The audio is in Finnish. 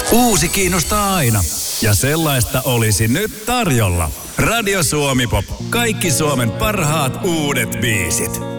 Uusi kiinnostaa aina. Ja sellaista olisi nyt tarjolla. Radio Suomi Pop. Kaikki Suomen parhaat uudet biisit.